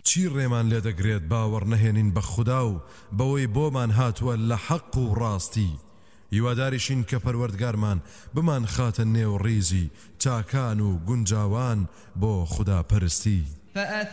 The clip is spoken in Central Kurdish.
چی ڕێمان لێ دەگرێت باوەڕ نەهێنین بە خودا و بەوەی بۆمان هاتووە لە حەق و ڕاستی هیواداریشین کە پەروەردگارمان بمان خاتە نێو ڕیزی چاکان و گونجاوان بۆ خوداپەرستی.